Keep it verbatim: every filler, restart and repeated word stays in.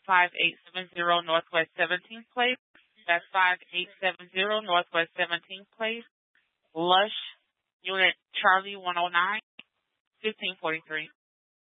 five eight seven zero Northwest seventeenth Place. That's five eight seven zero Northwest seventeenth Place. Lush, Unit Charlie one oh nine, fifteen forty-three.